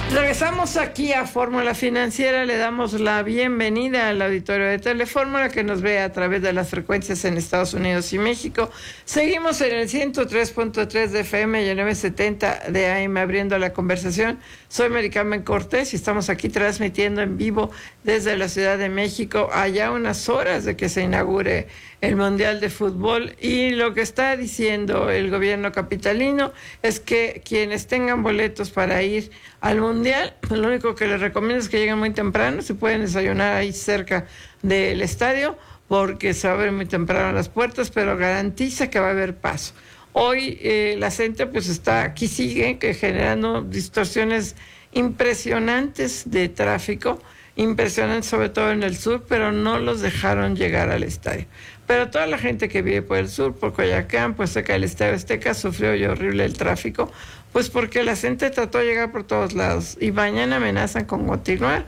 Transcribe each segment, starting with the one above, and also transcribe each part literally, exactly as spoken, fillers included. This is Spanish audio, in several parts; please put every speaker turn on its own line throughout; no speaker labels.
Regresamos aquí a Fórmula Financiera, le damos la bienvenida al auditorio de Telefórmula que nos ve a través de las frecuencias en Estados Unidos y México. Seguimos en el ciento tres punto tres de F M y el novecientos setenta de A M abriendo la conversación. Soy Mary Carmen Cortés y estamos aquí transmitiendo en vivo desde la Ciudad de México, allá unas horas de que se inaugure el Mundial de Fútbol, y lo que está diciendo el gobierno capitalino es que quienes tengan boletos para ir al Mundial, lo único que les recomiendo es que lleguen muy temprano, se pueden desayunar ahí cerca del estadio porque se abren muy temprano las puertas, pero garantiza que va a haber paso. Hoy eh, la gente pues está aquí, sigue que generando distorsiones impresionantes de tráfico, impresionantes sobre todo en el sur, pero no los dejaron llegar al estadio. Pero toda la gente que vive por el sur, por Coyoacán, pues cerca del Estadio Azteca, sufrió y horrible el tráfico, pues porque la gente trató de llegar por todos lados y mañana amenazan con continuar,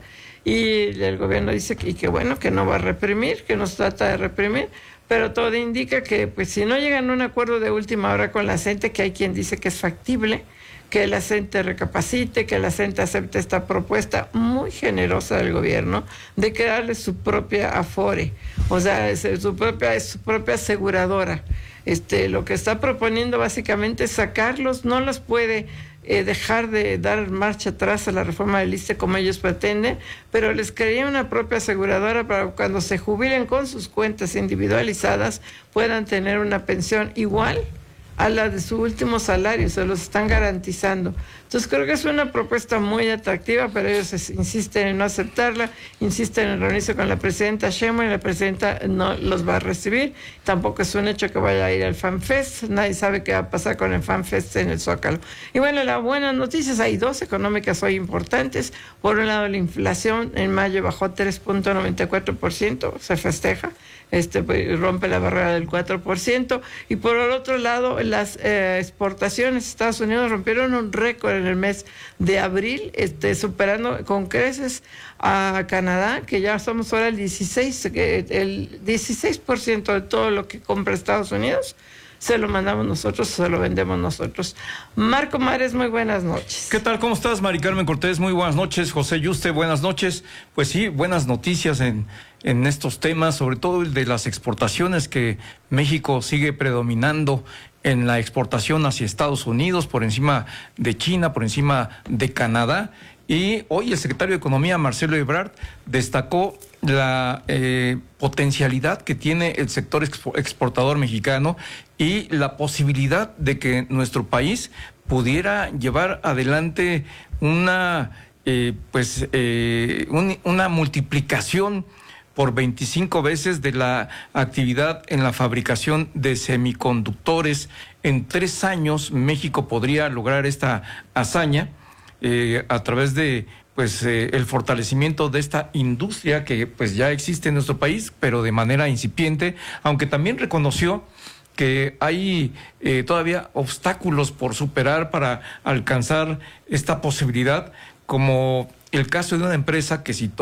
y el gobierno dice que, y que bueno, que no va a reprimir, que no se trata de reprimir, pero todo indica que pues si no llegan a un acuerdo de última hora con la gente, que hay quien dice que es factible, que la gente recapacite, que la gente acepte esta propuesta muy generosa del gobierno de crearle su propia Afore, o sea, es su propia, es su propia aseguradora. Este, lo que está proponiendo básicamente es sacarlos, no los puede eh, dejar de dar marcha atrás a la reforma del I S S S T E como ellos pretenden, pero les crearía una propia aseguradora para que cuando se jubilen con sus cuentas individualizadas puedan tener una pensión igual a la de su último salario, se los están garantizando. Entonces creo que es una propuesta muy atractiva, pero ellos insisten en no aceptarla, insisten en reunirse con la presidenta Sheinbaum y la presidenta no los va a recibir. Tampoco es un hecho que vaya a ir al FanFest, nadie sabe qué va a pasar con el FanFest en el Zócalo. Y bueno, las buenas noticias, hay dos económicas hoy importantes. Por un lado, la inflación en mayo bajó tres punto noventa y cuatro por ciento, se festeja, este rompe la barrera del cuatro por ciento, y por el otro lado, las eh, exportaciones a Estados Unidos rompieron un récord en el mes de abril, este, superando con creces a Canadá, que ya somos ahora el dieciséis, el dieciséis por ciento de todo lo que compra Estados Unidos se lo mandamos nosotros, se lo vendemos nosotros. Marco Mares, muy buenas noches.
¿Qué tal? ¿Cómo estás, Mari Carmen Cortés? Muy buenas noches. José Yuste, buenas noches. Pues sí, buenas noticias en, en estos temas, sobre todo el de las exportaciones, que México sigue predominando en la exportación hacia Estados Unidos, por encima de China, por encima de Canadá. Y hoy el secretario de Economía, Marcelo Ebrard, destacó la eh, potencialidad que tiene el sector exportador mexicano y la posibilidad de que nuestro país pudiera llevar adelante una, eh, pues, eh, un, una multiplicación por veinticinco veces de la actividad en la fabricación de semiconductores. En tres años México podría lograr esta hazaña eh, a través de pues eh, el fortalecimiento de esta industria que pues ya existe en nuestro país, pero de manera incipiente, aunque también reconoció que hay eh, todavía obstáculos por superar para alcanzar esta posibilidad, como el caso de una empresa que citó